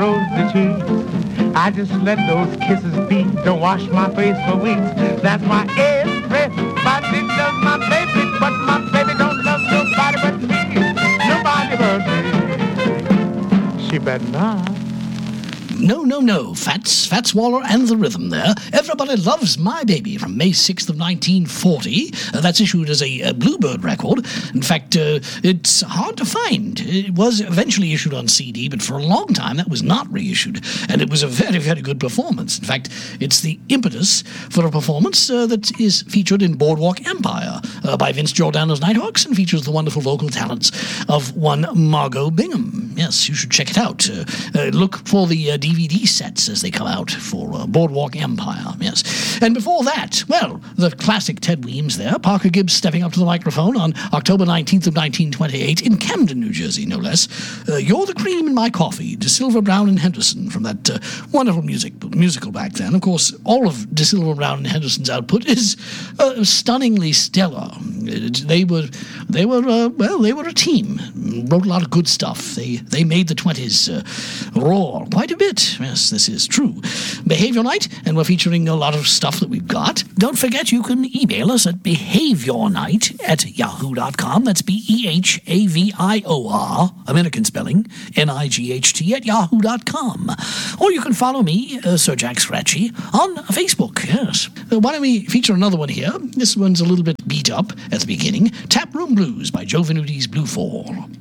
rosy cheeks. I just let those kisses beat. Don't wash my face for weeks. That's why everybody loves my baby, but my baby don't love nobody but me. Nobody but me. She better not. No, Fats Waller and the Rhythm there. Everybody Loves My Baby from May 6th of 1940. That's issued as a Bluebird record. In fact, it's hard to find. It was eventually issued on CD, but for a long time that was not reissued. And it was a very, very good performance. In fact, it's the impetus for a performance that is featured in Boardwalk Empire by Vince Giordano's Nighthawks and features the wonderful vocal talents of one Margot Bingham. Yes, you should check it out. Look for the DVD sets as they come out for Boardwalk Empire, yes. And before that, well, the classic Ted Weems there, Parker Gibbs stepping up to the microphone on October 19th of 1928 in Camden, New Jersey, no less. You're the Cream in My Coffee, DeSilva, Brown and Henderson from that wonderful musical back then. Of course, all of DeSilva, Brown and Henderson's output is stunningly stellar. They were a team, wrote a lot of good stuff. They made the 20s roar quite a bit. Yes, this is true. Behavior Night, and we're featuring a lot of stuff that we've got. Don't forget you can email us at behaviornight@yahoo.com. That's BEHAVIOR, American spelling, NIGHT @yahoo.com. Or you can follow me, Sir Jack Scratchy, on Facebook, yes. Why don't we feature another one here? This one's a little bit beat up at the beginning. Taproom Blues by Joe Venuti's Blue Fall.